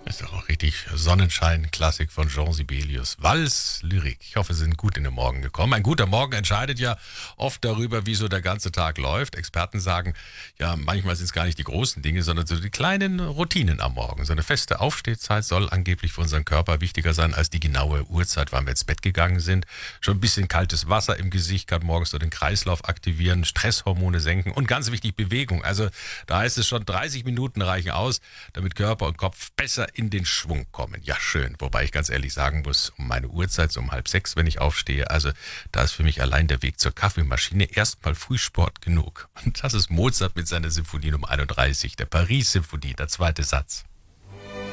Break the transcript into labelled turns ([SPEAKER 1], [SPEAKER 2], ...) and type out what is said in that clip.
[SPEAKER 1] Ist doch auch richtig Sonnenschein, Klassik von Jean Sibelius. Vals, Lyrik. Ich hoffe, Sie sind gut in den Morgen gekommen. Ein guter Morgen entscheidet ja oft darüber, wie so der ganze Tag läuft. Experten sagen, ja, manchmal sind es gar nicht die großen Dinge, sondern so die kleinen Routinen am Morgen. So eine feste Aufstehzeit soll angeblich für unseren Körper wichtiger sein als die genaue Uhrzeit, wann wir ins Bett gegangen sind. Schon ein bisschen kaltes Wasser im Gesicht kann morgens so den Kreislauf aktivieren, Stresshormone senken und ganz wichtig Bewegung. Also da heißt es schon, 30 Minuten reichen aus, damit Körper und Kopf besser in den Schwung kommen. Ja, schön. Wobei ich ganz ehrlich sagen muss, um meine Uhrzeit, so um 5:30, wenn ich aufstehe, also da ist für mich allein der Weg zur Kaffeemaschine erstmal Frühsport genug. Und das ist Mozart mit seiner Sinfonie Nummer 31, der Paris-Symphonie, der zweite Satz.